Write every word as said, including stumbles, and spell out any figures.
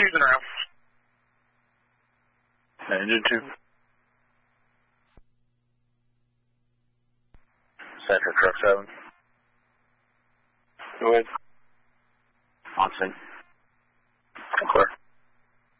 choosing around. Engine two. Center truck seven. Go ahead. On scene.